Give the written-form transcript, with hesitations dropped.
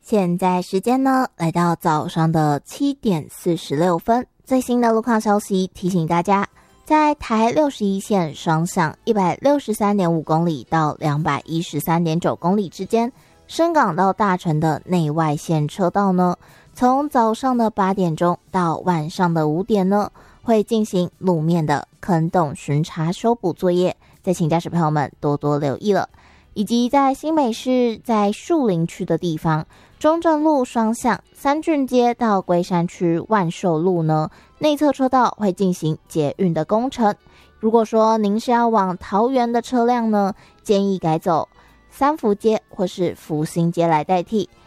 现在时间呢，来到早上的7点46分。最新的路况消息提醒大家，在台61线双向 163.5 公里到 213.9 公里之间，深港到大城的内外线车道呢，从早上的8点钟到晚上的5点呢，会进行路面的坑洞巡查修补作业，再请驾驶朋友们多多留意了。以及在新北市在树林区的地方，中正路双向三郡街到龟山区万寿路呢，内侧车道会进行捷运的工程。如果说您是要往桃园的车辆呢，建议改走三福街或是福兴街来代替，